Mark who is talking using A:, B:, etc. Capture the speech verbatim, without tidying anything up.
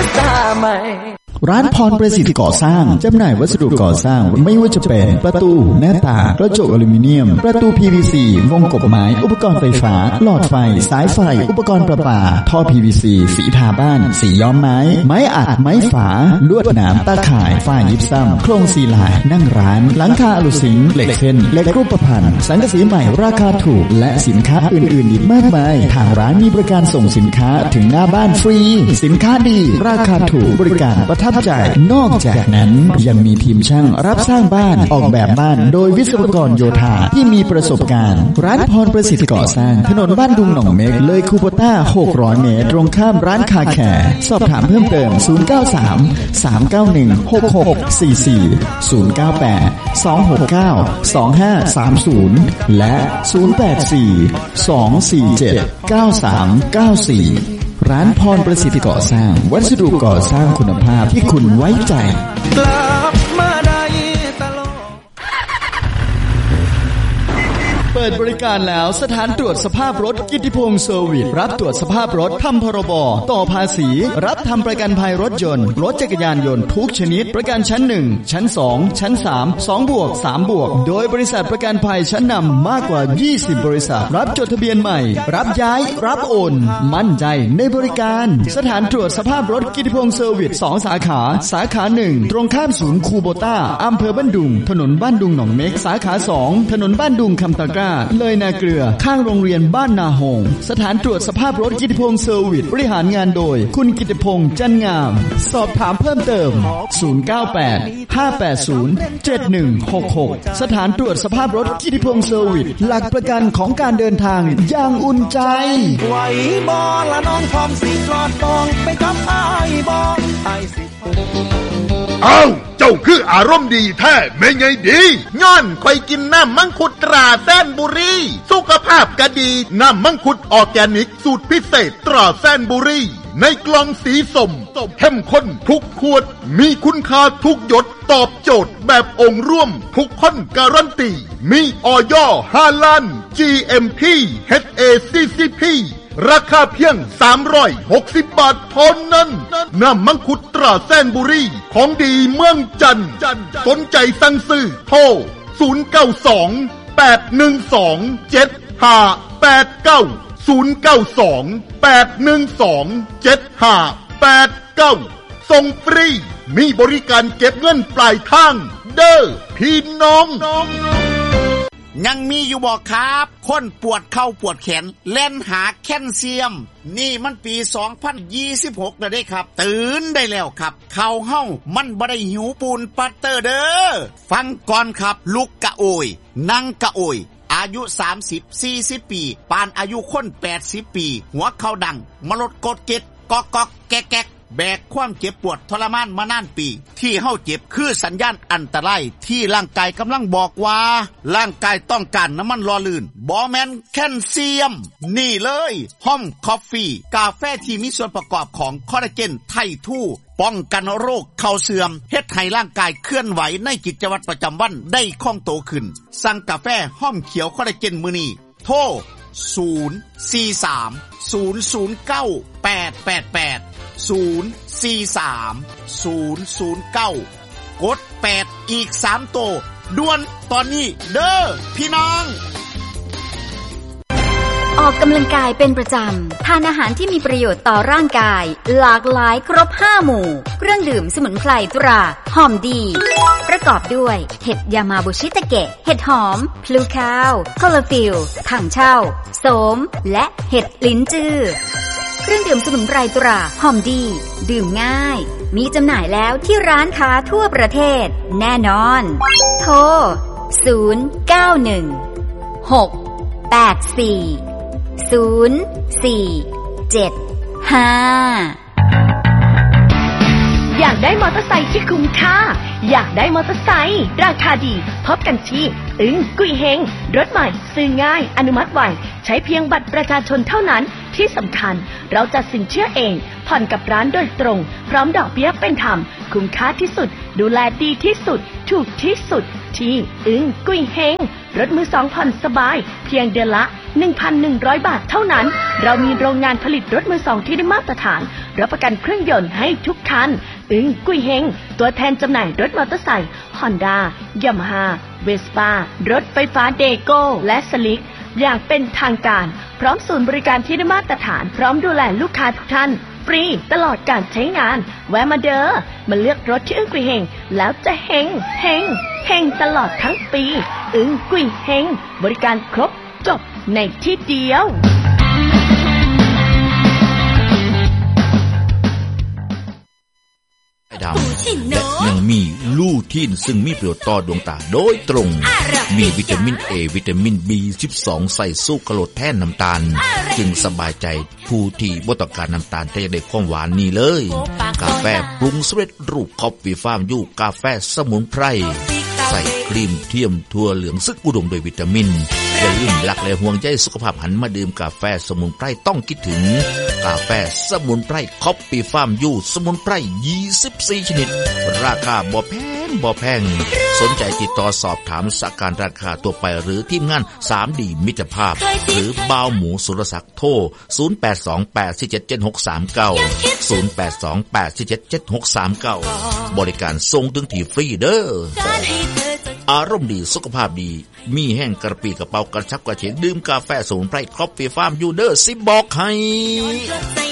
A: ตาใหม่
B: ร้านพรประสิทธิ์ก่อสร้างจำหน่ายวัสดุก่อสร้างไม่ว่าจะเป็นประตูหน้าต่างกระจกอลูมิเนียมประตู พี วี ซี วงกบไม้อุปกรณ์ไฟฟ้าหลอดไฟสายไฟอุปกรณ์ประปาท่อ พี วี ซี สีทาบ้านสีย้อมไม้ไม้อัดไม้ฝาลวดหนามตาข่ายฝ้ายิบซ้ำโครงซีลายนั่งร้านหลังคาอลูสิงเหล็กเส้นเหล็กรูปพรรณสังกะสีใหม่ราคาถูกและสินค้าอื่นๆอีกมากมายทางร้านมีบริการส่งสินค้าถึงหน้าบ้านฟรีสินค้าดีราคาถูกบริการประทับใจนอกจากนั้นยังมีทีมช่างรับสร้างบ้านออกแบบบ้านโดยวิศวกรโยธาที่มีประสบการณ์ร้านพรประสิทธิ์ก่อสร้างถนนบ้านดุงหนองเม็กเลยคูโบต้าหกร้อยเมตรตรงข้ามร้านคาแคร์สอบถามเพิ่มเติมศูนย์ เก้า สาม สาม เก้า หนึ่ง หก หก สี่ สี่ ศูนย์ เก้า แปด สอง หก เก้า สอง ห้า สาม ศูนย์และศูนย์ แปด สี่ สอง สี่ เจ็ด เก้า สาม เก้า สี่ร้านพรประสิทธิ์ก่อสร้างวัสดุก่อสร้างคุณภาพที่คุณไว้ใจ
A: กลับมาได้ตลอด
B: เปิดบริการแล้วสถานตรวจสภาพรถกิตติพงษ์เซอร์วิสรับตรวจสภาพรถทำพรบต่อภาษีรับทำประกันภัยรถยนต์รถจักรยานยนต์ทุกชนิดประกันชั้นหนึ่งชั้นสองชั้นสาม สองบวกสามบวกโดยบริษัทประกันภัยชั้นนำมากกว่ายี่สิบบริษัทรับจดทะเบียนใหม่รับย้ายรับโอนมั่นใจในบริการสถานตรวจสภาพรถกิตติพงษ์เซอร์วิสสองสาขาสาขาหนึ่งตรงข้ามศูนย์คูโบต้าอำเภอบ้านดุงถนนบ้านดุงหนองเม็กสาขาสองถนนบ้านดุงคำตะกร้าเลยนาเกลือข้างโรงเรียนบ้านนาหงสถานตรวจสภาพรถกิตติพงษ์เซอร์วิสบริหารงานโดยคุณกิตติพงษ์จันงามสอบถามเพิ่มเติมศูนย์ เก้า แปด ห้า แปด ศูนย์ เจ็ด หนึ่ง หก หกสถานตรวจสภาพรถกิตติพงษ์เซอร์วิสหลักประกันของการเดินทางอย่างอุ่นใจ
A: ไหวบ่ละน้องพร้อมสิกอดตองไปกับอ้ายบ่อ้ายสิ
C: อ้าวเจ้าคืออารมณ์ดีแท้แม่ไงดีย้อนคอยกินน้ำมังคุดตราแสนบุรีสุขภาพก็ดีน้ำมังคุดออร์แกนิกสูตรพิเศษตราแสนบุรีในกล่องสีส้มเข้มข้นทุกขวดมีคุณค่าทุกหยดตอบโจทย์แบบองค์ร่วมทุกคนการันตีมีอย ห้า ล้าน จี เอ็ม ที เอช เอ ซี ซี พี ราคาเพียงสามร้อยหกสิบบาทเท่านั้นน้ำมังคุดตราแสนบุรีของดีเมืองจันทร์สนใจสั่งซื้อโทรศูนย์ เก้า สอง แปด หนึ่ง สอง เจ็ด ห้า แปด เก้า ศูนย์ เก้า สอง แปด หนึ่ง สอง เจ็ด ห้า แปด เก้าส่งฟรีมีบริการเก็บเงินปลายทางเด้อพี่น้อง
D: ยังมีอยู่บอกครับคนปวดเข่าปวดแขนเล่นหาแคลเซียมนี่มันปีสองพันยี่สิบหกแล้วเด้ครับตื่นได้แล้วครับเข่าเฮามันบ่ได้หิวปูนปัตเตอร์เด้อฟังก่อนครับลุกกะโอยนั่งกะโอยอายุสามสิบ สี่สิบปีปานอายุคนแปดสิบปีหัวเข่าดังมลดกดเก็ดกอกกอกแกกแกกแบกความเจ็บปวดทรมานมานานปีที่เฮาเจ็บคือสัญญาณอันตรายที่ร่างกายกำลังบอกว่าร่างกายต้องการน้ำมันหล่อลื่นบ่แม่นแคลเซียมนี่เลยห้อมคอฟฟี่กาแฟที่มีส่วนประกอบของคอลลาเจนไททู่ป้องกันโรคเข่าเสื่อมเฮ็ดให้ร่างกายเคลื่อนไหวในกิจวัตรประจำวันได้คล่องตัวขึ้นสั่งกาแฟห้อมเขียวคอลลาเจนมื้อนี้โทรศูนย์ สี่ สาม ศูนย์ ศูนย์ เก้า แปด แปด แปด ศูนย์ สี่ สาม ศูนย์ ศูนย์ เก้ากดแปดอีกสามโตด่วนตอนนี้เด้อพี่น้อง
E: ออกกำลังกายเป็นประจำทานอาหารที่มีประโยชน์ต่อร่างกายหลากหลายครบห้าหมู่เครื่องดื่มสมุนไพรตราหอมดีประกอบด้วยเห็ดยามาบุชิตะเกะเห็ดหอมพลูคาวคอลลาฟิลถังเช่าโสมและเห็ดลิ้นจือเครื่องดื่มสมุนไพรตราหอมดีดื่มง่ายมีจำหน่ายแล้วที่ร้านค้าทั่วประเทศแน่นอนโทรศูนย์ เก้า หนึ่ง หก แปด สี่ ศูนย์ สี่ เจ็ด ห้า
F: อยากได้มอเตอร์ไซค์ที่คุ้มค่าอยากได้มอเตอร์ไซค์ราคาดีพบกันที่อึ้งกุยเฮงรถใหม่ซื้อง่ายอนุมัติไวใช้เพียงบัตรประชาชนเท่านั้นที่สำคัญเราจัดสินเชื่อเองผ่อนกับร้านโดยตรงพร้อมดอกเบี้ยเป็นธรรมคุ้มค่าที่สุดดูแลดีที่สุดถูกที่สุดที่อึ้งกุยเฮงรถมือสองผ่อนสบายเพียงเดือนละ หนึ่งพันหนึ่งร้อย บาทเท่านั้นเรามีโรงงานผลิตรถมือสองที่ได้มาตรฐานรับประกันเครื่องยนต์ให้ทุกคันอึ้งกุยเฮงตัวแทนจำหน่ายรถมอเตอร์ไซค์ Honda Yamaha Vespa รถไฟฟ้าเดโก้และสลิกอย่างเป็นทางการพร้อมศูนย์บริการที่ได้มาตรฐานพร้อมดูแลลูกค้าทุกท่านฟรีตลอดการใช้งานแวะมาเด้อมาเลือกรถที่อึ้งกุยเฮงแล้วจะเฮงเฮงเฮงตลอดทั้งปีอึ้งกุยเฮงบริการครบจบในที่เดียว
G: ดำและยังมีลูทีนซึ่งมีประโยชน์ต่อดวงตาโดยตรงมีวิตามิน A วิตามิน บี สิบสอง ใส่สู้กรดแทนน้ำตาลจึงสบายใจผู้ที่บ่ต้องการน้ำตาลแต่อยากได้ความหวานนี่เลยกาแฟปรุงสำเร็จรูปคอฟฟี่ฟาร์มยูกาแฟสมุนไพรใส่ครีมเทียมถั่วเหลืองซึ่งอุดมด้วยวิตามินอย่าลืมรักและห่วงใยสุขภาพหันมาดื่มกาแฟสมุนไพรต้องคิดถึงกาแฟสมุนไพรคอฟฟี่ฟาร์มยูสมุนไพรยี่สิบสี่ชนิดราคาบ่แพงบ่แพงสนใจติดต่อสอบถามสการราคาตัวไปหรือทีมงาน ทรี ดี มิตรภาพหรือบ่าวหมูสุรศักดิ์โทรศูนย์ แปด สอง แปด สี่ เจ็ด เจ็ด หก สาม เก้า ศูนย์ แปด สอง แปด สี่ เจ็ด เจ็ด หก สาม เก้าบริการส่งถึงที่ฟรีเด้ออารมณ์ดีสุขภาพดีมีแห้งกระปรี้กระเป๋ากระชับกระเฉงดื่มกาแฟสมุนไพรคอฟฟี่ฟาร์มยูเดอร์สิบอกให้